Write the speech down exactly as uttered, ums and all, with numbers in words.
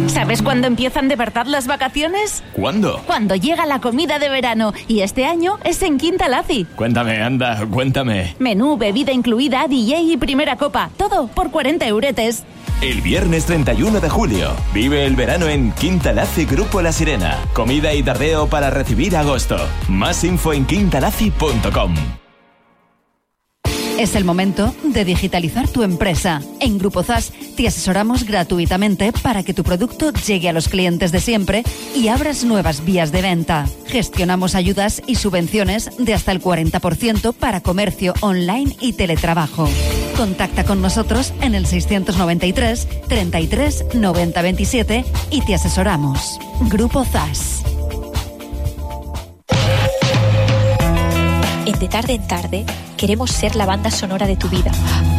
¿Sabes cuándo empiezan de verdad las vacaciones? ¿Cuándo? Cuando llega la comida de verano. Y este año es en Quinta Laci. Cuéntame, anda, cuéntame. Menú, bebida incluida, D J y primera copa. Todo por cuarenta euretes. El viernes treinta y uno de julio, vive el verano en Quinta Laci Grupo La Sirena. Comida y tardeo para recibir agosto. Más info en quintalaci punto com. Es el momento de digitalizar tu empresa. En Grupo Zas te asesoramos gratuitamente para que tu producto llegue a los clientes de siempre y abras nuevas vías de venta. Gestionamos ayudas y subvenciones de hasta el cuarenta por ciento para comercio online y teletrabajo. Contacta con nosotros en el seiscientos noventa y tres, treinta y tres, noventa veintisiete y te asesoramos. Grupo Zas. En De Tarde en Tarde queremos ser la banda sonora de tu vida.